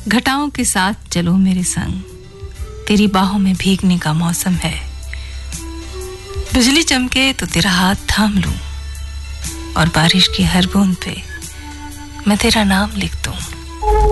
घटाओं के साथ चलो मेरे संग, तेरी बाहों में भीगने का मौसम है। बिजली चमके तो तेरा हाथ थाम लूं और बारिश की हर बूंद पे मैं तेरा नाम लिख दूं।